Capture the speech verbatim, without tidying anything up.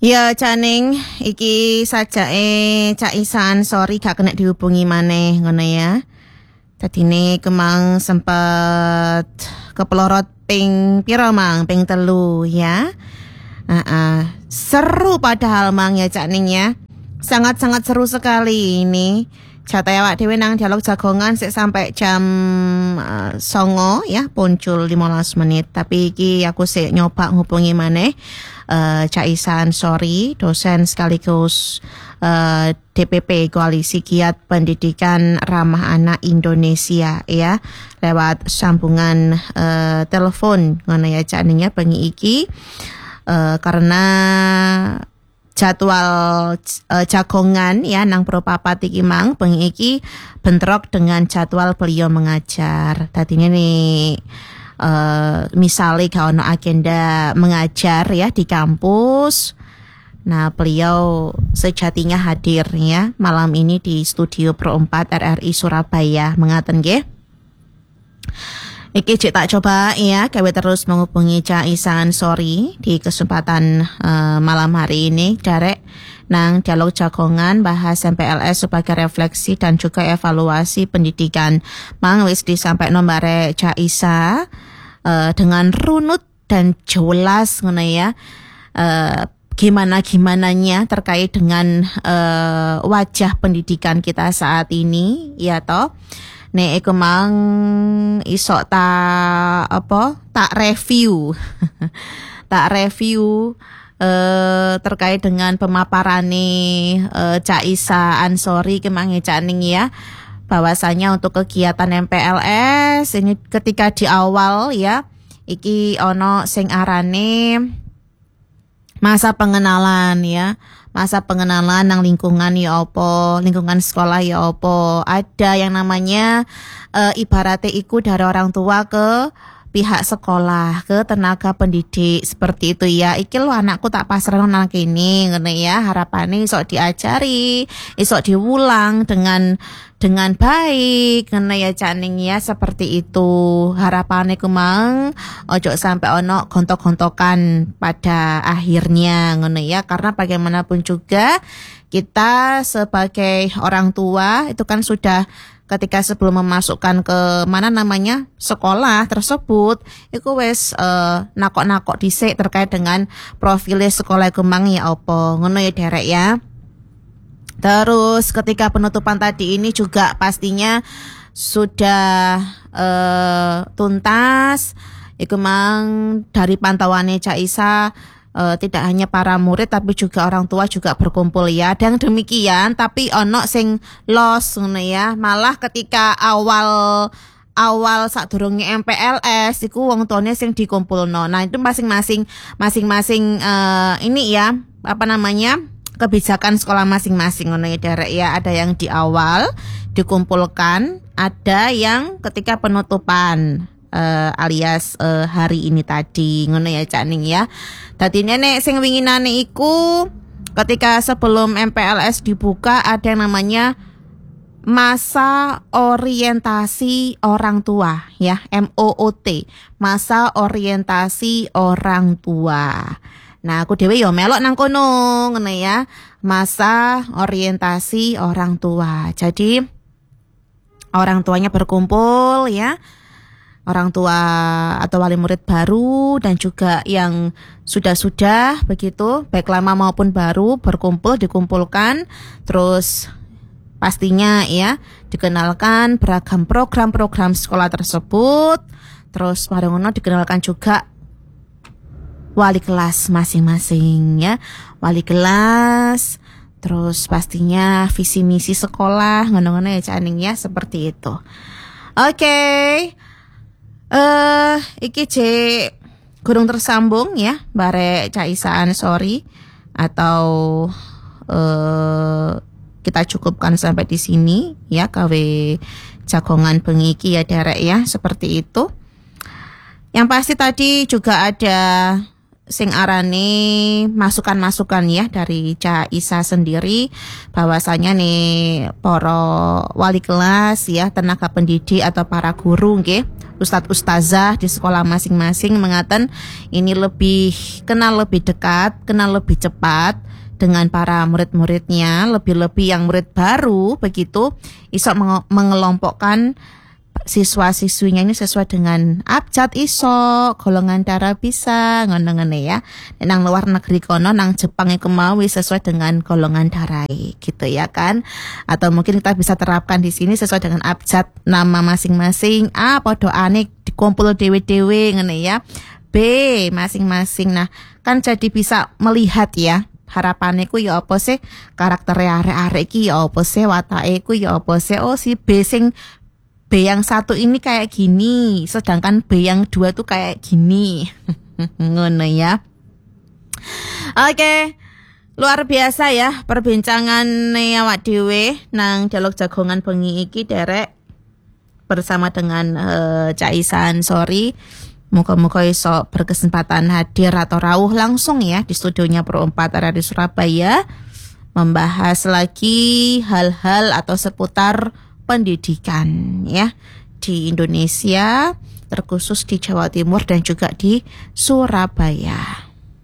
Ya Caning, iki sajake Cak Isan, sorry gak kena dihubungi maneh ngono ya. Dadine kemang sempet kepelorot ping piro mang, ping telu ya. Uh-uh. Seru padahal mang ya Cak Ning ya. Sangat-sangat seru sekali ini. Jatah awak dhewe nang dialog jagongan sik sampai jam uh, songo ya, muncul lima belas menit. Tapi iki aku sik nyoba ngubungi maneh uh, Cak Isan, sorry, dosen sekaligus uh, D P P Koalisi Giat Pendidikan Ramah Anak Indonesia ya, lewat sambungan uh, telepon ngono ya Cak Ning ya bengi iki uh, karena jadwal uh, jagongan ya nang Propapat iki mang bengi iki bentrok dengan jadwal beliau mengajar. Tadinya nih uh, misalnya gak ono agenda mengajar ya di kampus. Nah, beliau sejatinya hadir ya malam ini di studio Pro empat R R I Surabaya. Mengaten nggih. Iki cek tak coba ya, kawe terus menghubungi Cak Isan, sorry, di kesempatan uh, malam hari ini, Darek, nang dialog jagongan bahas M P L S sebagai refleksi dan juga evaluasi pendidikan. Mang wis disampaikan nombare Cak Isa uh, dengan runut dan jelas ngono ya, uh, gimana-gimananya terkait dengan uh, wajah pendidikan kita saat ini, ya toh. Nek iku mang isok tak apa tak review tak review eh, terkait dengan pemaparane eh, Cak Isa Ansori kemang Cak Ning ya, bahwasanya untuk kegiatan M P L S ini ketika di awal ya iki ono sing arane masa pengenalan ya. Masa pengenalan nang lingkungan ya opo, lingkungan sekolah ya opo. Ada yang namanya e, ibaratnya iku dari orang tua ke pihak sekolah, ke tenaga pendidik, seperti itu ya. Iki lo anakku tak pasrah nang kene ngene ya, harapane iso diajari, iso diulang dengan dengan baik ngene ya Cak Ning ya, seperti itu. Harapane kumang ojo sampai ono gontok-gontokan pada akhirnya ngene ya, karena bagaimanapun juga kita sebagai orang tua itu kan sudah ketika sebelum memasukkan ke mana namanya sekolah tersebut, itu wes uh, nakok-nakok dhisik terkait dengan profil sekolah kemang ya opo ngono ya Derek ya. Terus ketika penutupan tadi ini juga pastinya sudah uh, tuntas. Iku mang dari pantauannya Cak Isa, Uh, tidak hanya para murid tapi juga orang tua juga berkumpul ya. Dan demikian tapi ono sing los ngono ya. Malah ketika awal awal sadurunge M P L S iku wong tuane sing dikumpulno. Nah, itu masing-masing masing-masing uh, ini ya, apa namanya? kebijakan sekolah masing-masing ngono ya Derek ya. Ada yang di awal dikumpulkan, ada yang ketika penutupan. Uh, alias uh, hari ini tadi ngono ya Cak Ning ya. Dadi nenek sing winginane iku ketika sebelum M P L S dibuka ada yang namanya masa orientasi orang tua ya, M O O T, masa orientasi orang tua. Nah, aku dhewe yo melok nang kono ngono ya, masa orientasi orang tua. Jadi orang tuanya berkumpul ya. Orang tua atau wali murid baru dan juga yang sudah-sudah begitu, baik lama maupun baru berkumpul, dikumpulkan, terus pastinya ya dikenalkan beragam program-program sekolah tersebut, terus bareng-bareng dikenalkan juga wali kelas masing-masing ya, wali kelas, terus pastinya visi misi sekolah, ngono-ngono ya Cak Ning ya, seperti itu. Oke. Okay. Eh, uh, iki C kurang tersambung ya, bare Cak Isa Ansori, atau eh uh, kita cukupkan sampai di sini ya, kawe jagongan bengi iki ya Derek ya, seperti itu. Yang pasti tadi juga ada sing arane masukan-masukan ya dari Ca Isa sendiri bahwasanya nih para wali kelas ya, tenaga pendidik atau para guru nggih, ustadz ustazah di sekolah masing-masing mengaten ini lebih kenal lebih dekat, kenal lebih cepat dengan para murid-muridnya, lebih-lebih yang murid baru begitu iso menge- mengelompokkan siswa-siswinya ini sesuai dengan abjad iso, golongan darah bisa, ngono-ngono ya. Nang luar negeri kono, nang Jepang iku mau sesuai dengan golongan darah gitu ya kan. Atau mungkin kita bisa terapkan di sini sesuai dengan abjad nama masing-masing. A padha ane dikumpul dewe-dewe ngono ya. B masing-masing. Nah, kan jadi bisa melihat ya. Harapannya ku ya apa sih karakternya arek-arek iki ya apa sih watake ku ya apa sih, oh si B sing B yang satu ini kayak gini, sedangkan B yang dua tuh kayak gini. Ngono ya. Oke, luar biasa ya perbincangan awak dhewe nang dialog jagongan bengi iki derek bersama dengan uh, Ca Isa Ansori. Muka-muka iso berkesempatan hadir atau rawuh langsung ya di studionya Pro empat R R I Surabaya membahas lagi hal-hal atau seputar pendidikan ya di Indonesia, terkhusus di Jawa Timur dan juga di Surabaya.